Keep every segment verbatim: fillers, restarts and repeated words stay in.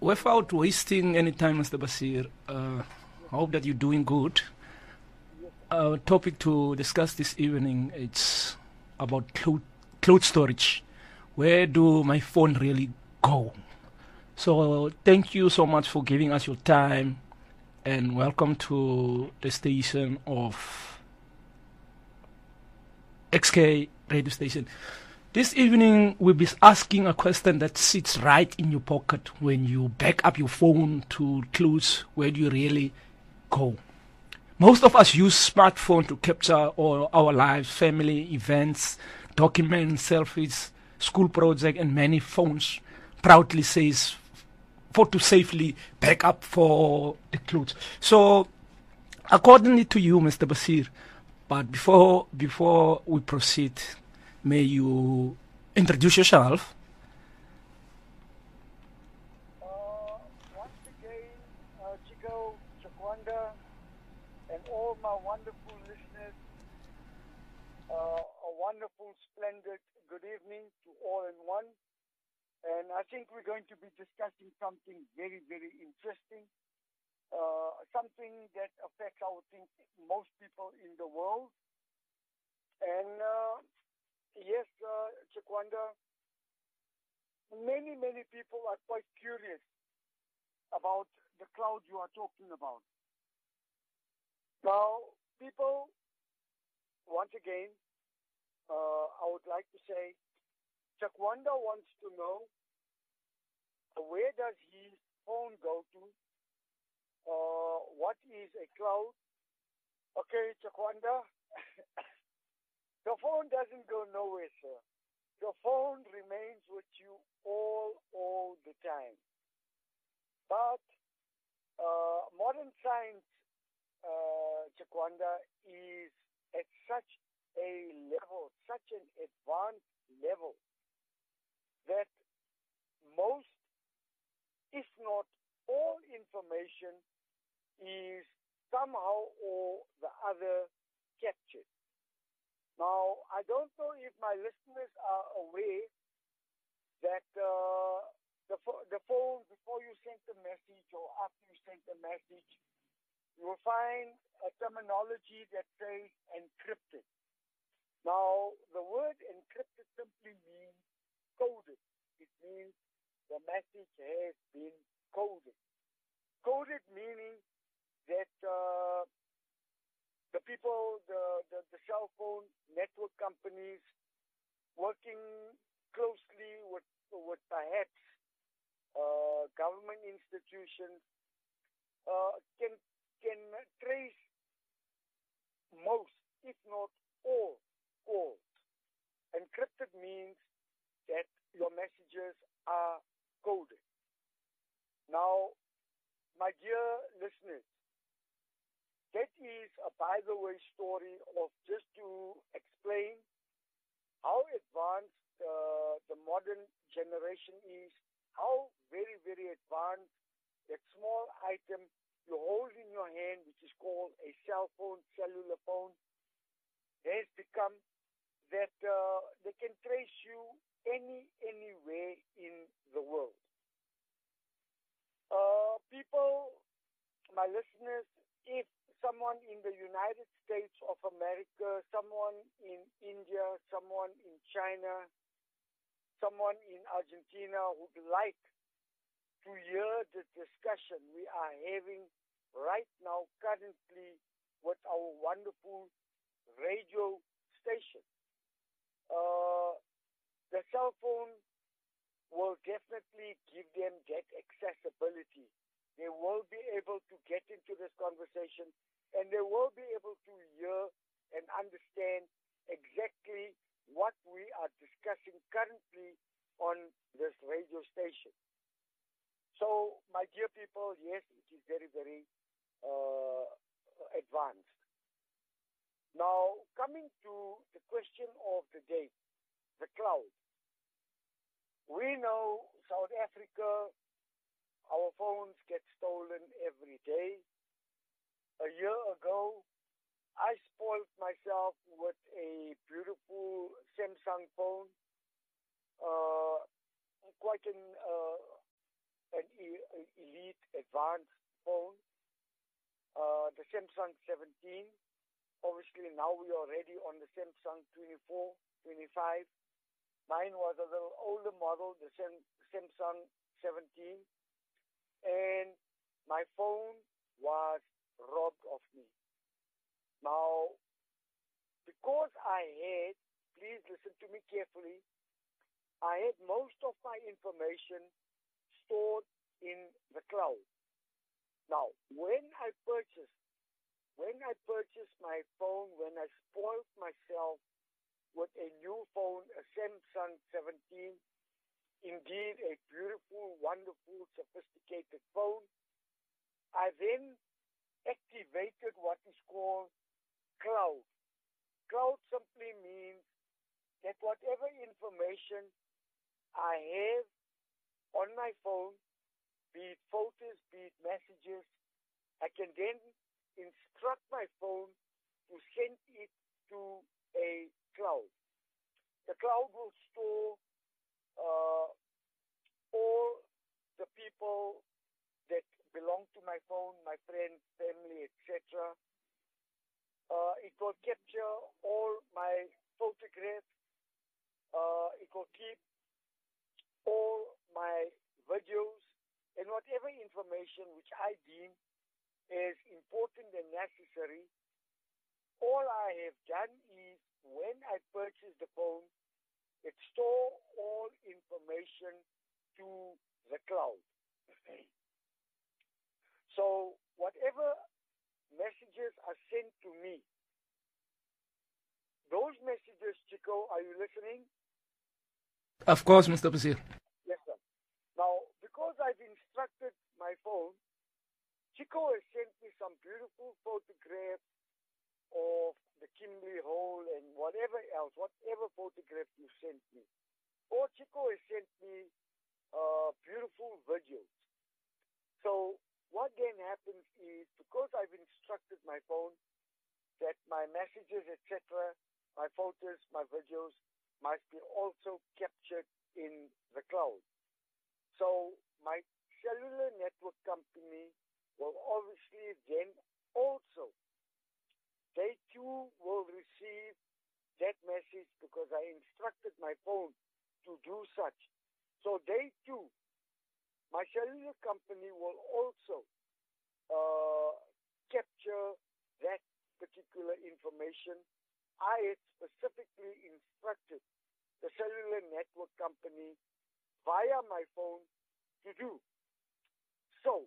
without wasting any time, Mister Basir, uh, I hope that you're doing good. Our topic to discuss this evening it's about cloud, cloud storage. Where do my phone really go? So thank you so much for giving us your time and welcome to the station of X K radio station. This evening we'll be asking a question that sits right in your pocket when you back up your phone to close. Where do you really go? Most of us use smartphone to capture all our lives, family, events, documents, selfies, school project, and many phones proudly says for to safely back up for the clothes. So, accordingly to you, Mister Basir, but before before we proceed, may you introduce yourself? Uh, once again, uh, Chico, Chakwanda, and all my wonderful listeners, uh, a wonderful, splendid good evening to all in one. And I think we're going to be discussing something very, very interesting, uh, something that affects, I would think, most people in the world. And uh, yes, uh, Chakwanda, many, many people are quite curious about the cloud you are talking about. Now, people, once again, uh, I would like to say, Chakwanda wants to know where does his phone go to? Uh, what is a cloud? Okay, Chakwanda, the phone doesn't go nowhere, sir. The phone remains with you all, all the time. But uh, modern science, uh, Chakwanda, is at such a level, such an advanced level, that most, if not all information is somehow or the other captured. Now, I don't know if my listeners are aware that uh, the, pho- the phone, before you send a message or after you send a message, you will find a terminology that says encrypted. Now, the word encrypted simply means coded. It means the message has been coded. Coded meaning that uh, the people, the, the, the cell phone network companies working closely with, with perhaps uh, government institutions uh, can, can trace most, if not all, calls. Encrypted means that your messages are coded. Now, my dear listeners, that is a by the way story of just to explain how advanced uh, the modern generation is, how very, very advanced that small item you hold in your hand, which is called a cell phone, cellular phone, has become that uh, they can trace you any, anywhere in the world. Uh, people, my listeners, if someone in the United States of America, someone in India, someone in China, someone in Argentina would like to hear the discussion we are having right now currently with our wonderful radio station, uh, the cell phone will definitely give them that accessibility. They will be able to get into this conversation and they will be able to hear and understand exactly what we are discussing currently on this radio station. So, my dear people, yes, it is very, very uh, advanced. Now, coming to the question of the day, the cloud. We know South Africa, our phones get stolen every day. A year ago, I spoiled myself with a beautiful Samsung phone, uh, quite an, uh, an e- elite advanced phone, uh, the Samsung seventeen. Obviously, now we are already on the Samsung twenty-four, twenty-five. Mine was a little older model, the Samsung seventeen. And my phone was robbed of me. Now, because I had, please listen to me carefully, I had most of my information stored in the cloud. Now, when I purchased, when I purchased my phone, when I spoiled myself with a new phone, a Samsung seventeen, indeed a beautiful, wonderful, sophisticated phone, I then activated what is called cloud. Cloud simply means that whatever information I have on my phone, be it photos, be it messages, I can then instruct my phone to send it to a cloud. The cloud will store uh, all the people that belong to my phone, my friends, family, et cetera. Uh, it will capture all my photographs. Uh, it will keep all my videos and whatever information which I deem as important and necessary. All I have done is, when I purchased the phone, it stores all information to the cloud. So whatever messages are sent to me, those messages, Chico, are you listening? Of course, Mister Basir. Yes, sir. Now, because I've instructed my phone, Chico has sent me some beautiful photographs of the Kimberley Hole and whatever else, whatever photograph you sent me. Or Chico has sent me uh, beautiful videos. So what then happens is, because I've instructed my phone that my messages, et cetera, my photos, my videos must be also captured in the cloud. So my cellular network company will obviously then also, they too will receive that message because I instructed my phone to do such. So they too, my cellular company will also uh, capture that particular information. I had specifically instructed the cellular network company via my phone to do. So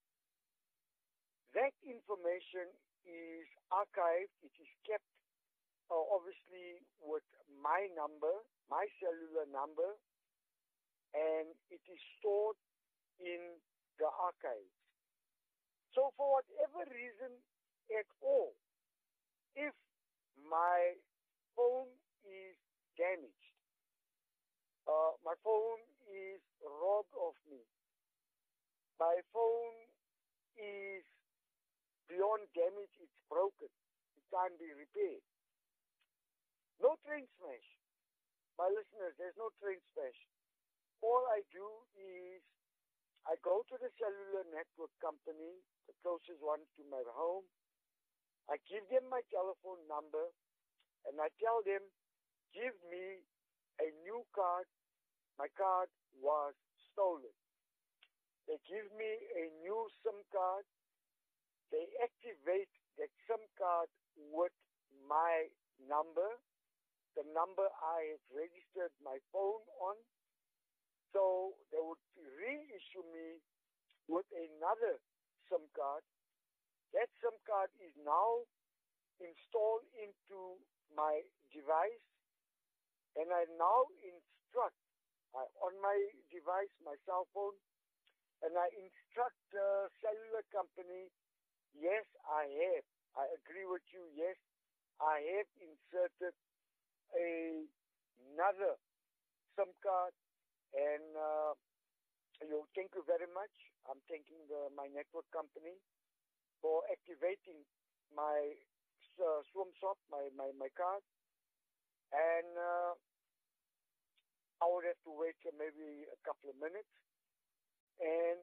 that information is archived. It is kept uh, obviously with my number, my cellular number, and it is stored in the archives. So for whatever reason at all, if my phone is damaged, uh, my phone is robbed of me, my phone is beyond damage, it's broken, it can't be repaired. No train smash. My listeners, there's no train smash. All I do is I go to the cellular network company, the closest one to my home. I give them my telephone number, and I tell them, give me a new card. My card was stolen. They give me a new SIM card. They activate that SIM card with my number, the number I have registered my phone on. So they would reissue me with another SIM card. That SIM card is now installed into my device, and I now instruct uh, on my device, my cell phone, and I instruct the cellular company, yes, I have. I agree with you, yes, I have inserted a, another SIM card. And uh, you, thank you very much. I'm thanking the, my network company for activating my uh, SwimSwap, my, my, my card. And uh, I would have to wait maybe a couple of minutes. And what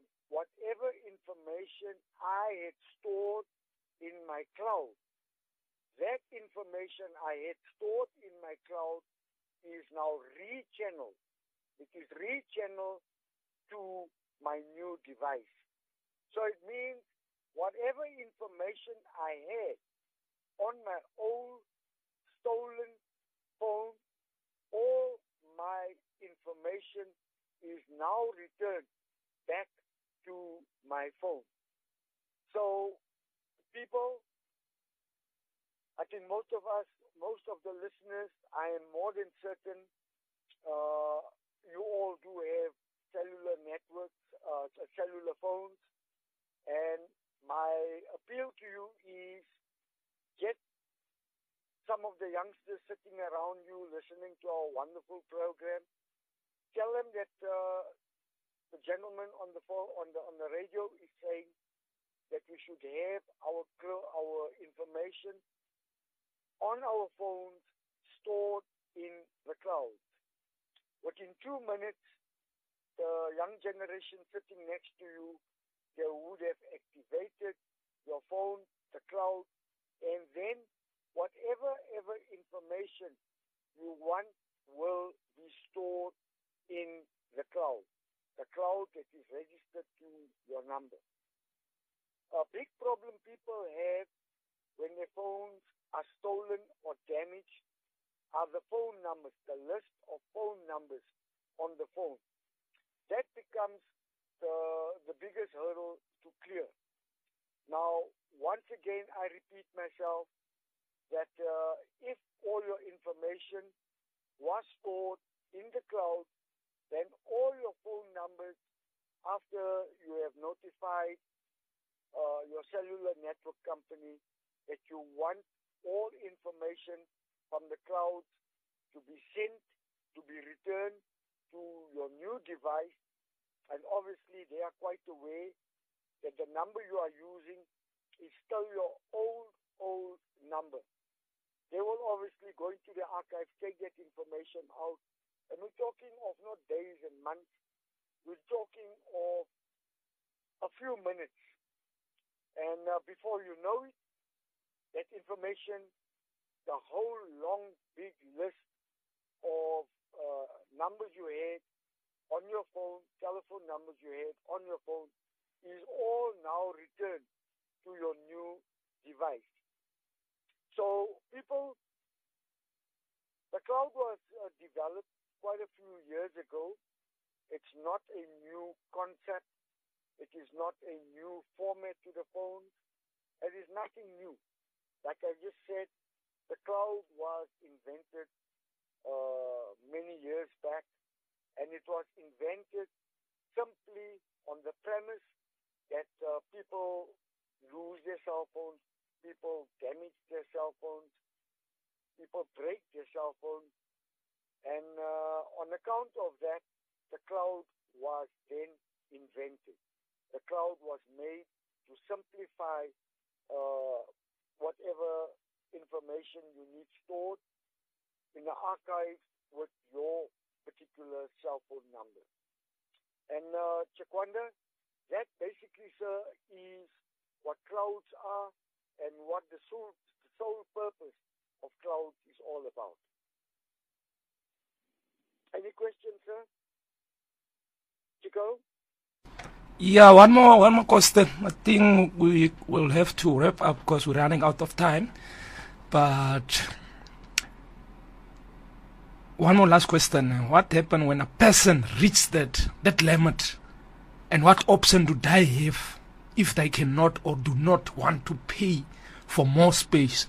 whatever information I had stored in my cloud, that information I had stored in my cloud is now rechanneled. It is rechanneled to my new device. So it means whatever information I had on my old stolen phone, all my information is now returned back to my phone. So people, I think most of us, most of the listeners, I am more than certain uh, you all do have cellular networks, uh, cellular phones. And my appeal to you is get some of the youngsters sitting around you listening to our wonderful program. Tell them that uh, the gentleman on the phone, on the on the radio is saying that we should have our our information on our phones stored in the cloud. Within two minutes, the young generation sitting next to you, they would have activated your phone, the cloud, and then whatever ever information you want will be stored in the cloud, the cloud that is registered to your number. A big problem people have when their phones are stolen or damaged are the phone numbers, the list of phone numbers on the phone. That becomes the, the biggest hurdle to clear. Now, once again, I repeat myself that uh, if all your information was stored in the cloud, then all your phone numbers, after you have notified uh, your cellular network company that you want all information from the cloud to be sent, to be returned to your new device, and obviously they are quite aware that the number you are using is still your old, old number. They will obviously go into the archives, take that information out, and we're talking of not days and months, we're talking of a few minutes. And uh, before you know it, that information, the whole long, big list of uh, numbers you had on your phone, telephone numbers you had on your phone, is all now returned to your new device. So people, the cloud was uh, developed quite a few years ago. It's not a new concept. It is not a new format to the phone. It is nothing new. Like I just said, the cloud was invented uh, many years back, and it was invented simply on the premise that uh, people lose their cell phones, people damage their cell phones, people break their cell phones, and uh, on account of that, the cloud was then invented. The cloud was made to simplify uh, whatever information you need stored in the archives with your particular cell phone number. And uh, Chakwanda, that basically, sir, is what clouds are and what the sole, the sole purpose of clouds is all about. Any questions, sir? Chico? Yeah, one more, one more question. I think we will have to wrap up because we're running out of time. But one more last question. What happened when a person reaches that, that limit? And what option do they have if they cannot or do not want to pay for more space?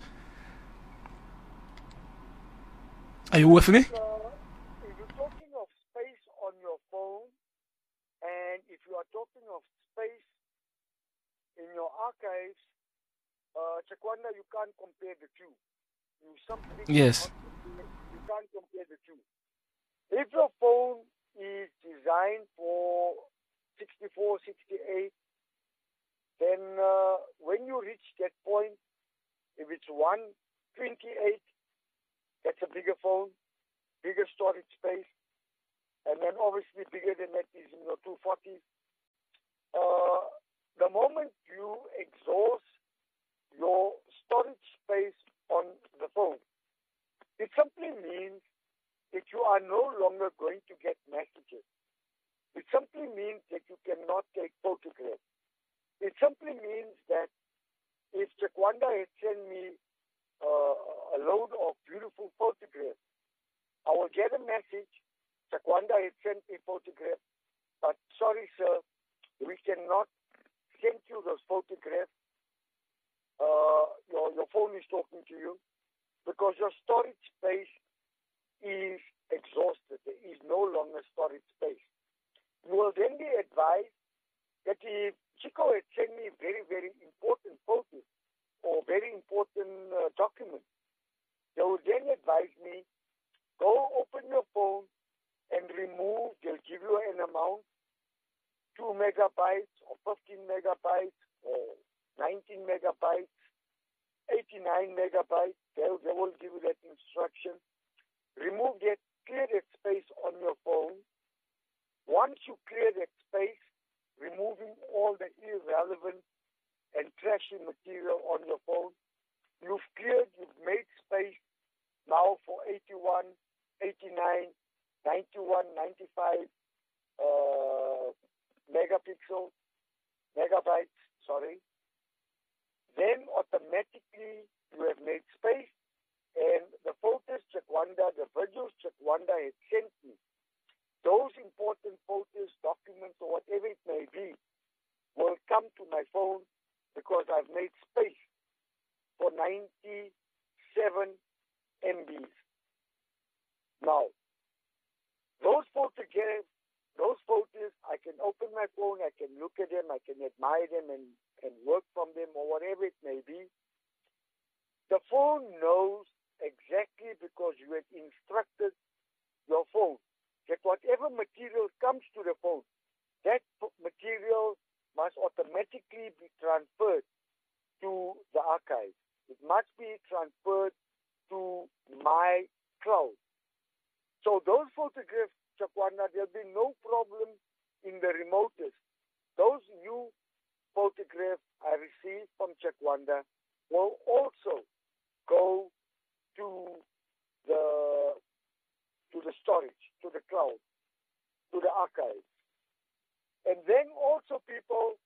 Are you with me? Uh, if you're talking of space on your phone, and if you are talking of space in your archives, uh, Chakwanda, you can't compare the two. You simply Yes. cannot compare, you can't compare the two. If your phone is designed for sixty-four, sixty-eight, then uh, when you reach that point, if it's one twenty-eight, that's a bigger phone, bigger storage space, and then obviously bigger than that is in your two forty. uh, the moment you exhaust your storage space on the phone, it simply means that you are no longer going to get messages. It simply means that you cannot take photographs. It simply means that if Chakwanda had sent me uh, a load of beautiful photographs, I will get a message, Chakwanda had sent me photographs, but sorry, sir, we cannot send you those photographs. Uh, your, your phone is talking to you because your storage space is exhausted. There is no longer storage space. You will then be advised that if Chico had sent me very, very important photos or very important uh, documents, they would then advise me, go open your phone and remove, they'll give you an amount, two megabytes or fifteen megabytes or nineteen megabytes, eighty-nine megabytes, they, they will give you that instruction. Remove that, clear that space on your phone. Once you clear that space, removing all the irrelevant and trashy material on your phone, you've cleared, you've made space now for eighty-one, eighty-nine, ninety-one, ninety-five uh, megapixels, megabytes, sorry. Then automatically you have made space, and the photos Chakwanda, the videos Chakwanda had sent me, those important photos, documents, or whatever it may be, will come to my phone because I've made space for ninety-seven M Bs. Now, those photographs, those photos, I can open my phone, I can look at them, I can admire them and, and work from them or whatever it may be. The phone knows exactly because you have instructed your phone that whatever material comes to the phone, that material must automatically be transferred to the archive. It must be transferred to my cloud. So those photographs, Chakwanda, there'll be no problem in the remotest. Those new photographs I received from Chakwanda will also go to the to the storage, to the cloud, to the archive. And then also people,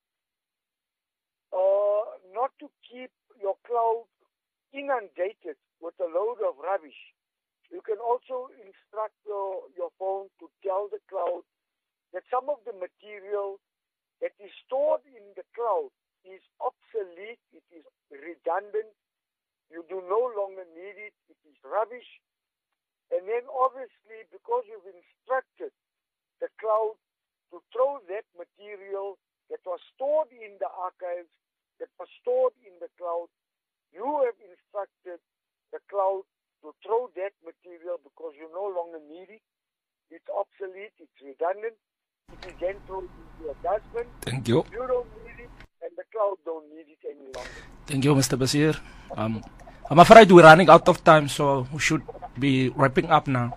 uh, not to keep your cloud inundated with a load of rubbish. You can also instruct your, your phone to tell the cloud that some of the material that is stored in the cloud is obsolete, it is redundant, you do no longer need it, it is rubbish. And then obviously, because you've instructed the cloud to throw that material that was stored in the archives, that was stored in the cloud, you have instructed the cloud to throw that material because you no longer need it. It's obsolete, it's redundant. It is then thrown into a dustbin. Thank you. You don't need it, and the cloud don't need it any longer. Thank you, Mister Basir. Um, I'm afraid we're running out of time, so we should be wrapping up now.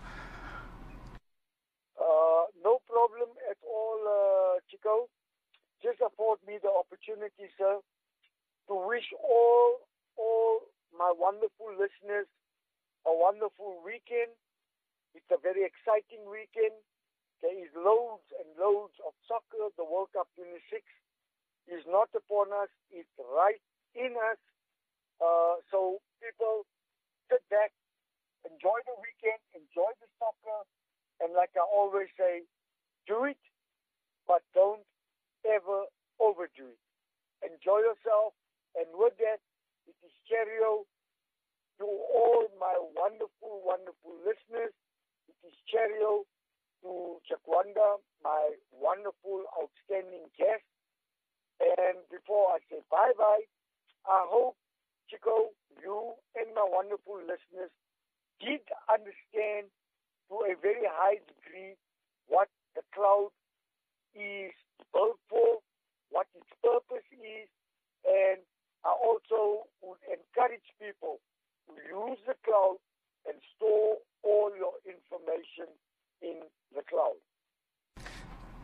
Uh, no problem at all, uh, Chico. Just afford me the opportunity, sir, to wish all all my wonderful listeners a wonderful weekend. It's a very exciting weekend. There is loads and loads of soccer. The World Cup twenty-six is not upon us. It's right in us. Uh, so people, sit back, enjoy the weekend, enjoy the soccer, and like I always say, do it, but don't ever overdo it. Enjoy yourself, and with that, it is cheerio to all my wonderful, wonderful listeners. It is cheerio to Chakwanda, my wonderful, outstanding guest. And before I say bye-bye, I hope, Chico, you and my wonderful listeners did understand to a very high degree what the cloud is built for, what its purpose is, and I also would encourage people to use the cloud and store all your information in the cloud.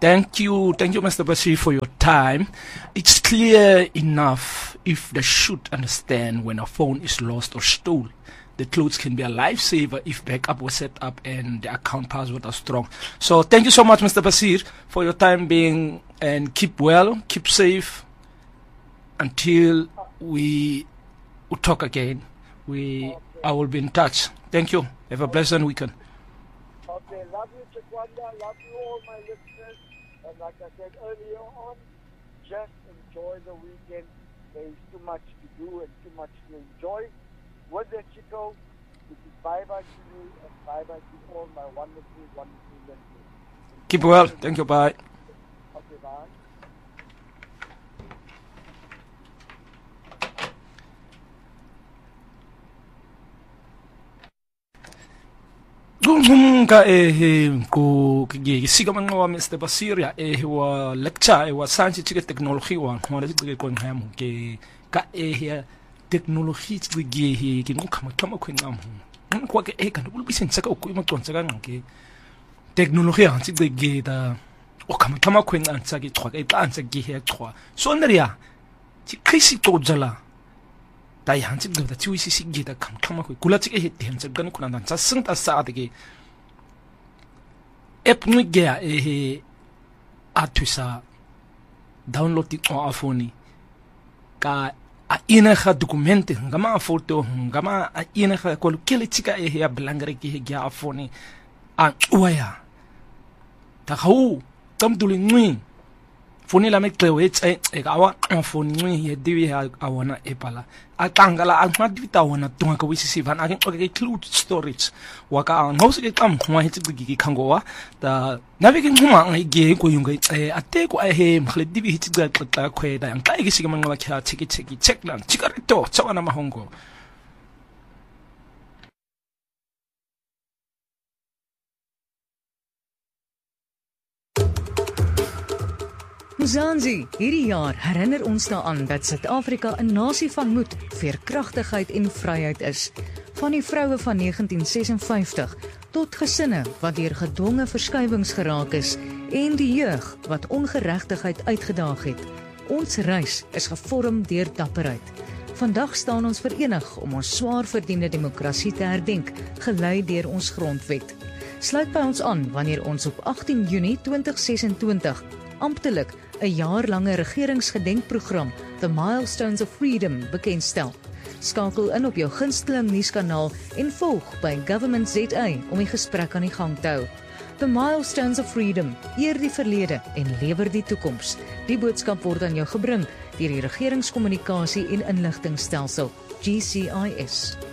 Thank you, thank you, Mister Basir, for your time. It's clear enough if they should understand when a phone is lost or stolen. The clothes can be a lifesaver if backup was set up and the account password are strong. So thank you so much, Mister Basir, for your time being, and keep well, keep safe until we will talk again. We, I will be in touch. Thank you. Have a pleasant weekend. Okay, love you, Chakwanda. Love you all my listeners. And like I said earlier on, just enjoy the weekend. There is too much to do and too much to enjoy. With that, Chico, it is bye-bye to you and bye-bye to all my wonderful, wonderful listeners. Keep well. Thank you. Bye. Okay, bye. Ka eh ko ke siga manqwa Mister Basir ya eh wa lecture wa science ke technology wa ngwa ke ko ngam ke ka eh technology ke ge ke ngokha maqhama khwencam ngwa ke eh kanti bulubise ntsaka ukuyima consa kangqike technology ya ntsi ge da okha maqhama khwenca ntsa ke chwa ke xansa ge he chwa so nria ti khisi tsodzala da yansi da ti wisi sigi da kam kama khwe kula tsike he tentsa gani kuna ntsa singta sa de ke app ngi ge eh atusa download ti on afoni ka a ina ga dokumente ngama foto ngama a ina ga ko kele tsika eh ya blangre ke he ga afoni a uya ta khau tamduli ngwi foni la meqewe tse e ka wa phone ngwi ye diwi ha awona epala a tangala a ngadi ta wona tunga ka wisisi van a ke ke cloud storage wa ka ngausi ke qam ngwa hitsi gigi khangowa ta nabe ke nguma ngige ko yunga e ateko a he mhle dibi hitsi ga xxa khweda yang ka ke sike manqaba kha tiki tiki check lan chikarito tsawana mahongo. Mzansi, hierdie jaar herinner ons daaraan dat Suid-Afrika 'n nasie van moed, veerkragtigheid en vryheid is. Van die vroue van negentien sesenvyftig tot gesinne wat deur gedwonge verskywings geraak is en die jeug wat ongeregtigheid uitgedaag het. Ons reis is gevorm deur dapperheid. Vandag staan ons verenig om ons swaar verdiende demokrasie te herdenk, gelei deur ons grondwet. Sluit by ons aan wanneer ons op agtien Junie tweeduisend sesentwintig amptelik 'n jaarlange regeringsgedenkprogram, The Milestones of Freedom, bekendstel. Skakel in op jou gunsteling nuuskanaal en volg by Government Z A om die gesprek aan die gang te hou. The Milestones of Freedom, eer die verlede en lewer die toekoms. Die boodskap word aan jou gebring deur die Regeringskommunikasie en Inligtingstelsel, G C I S.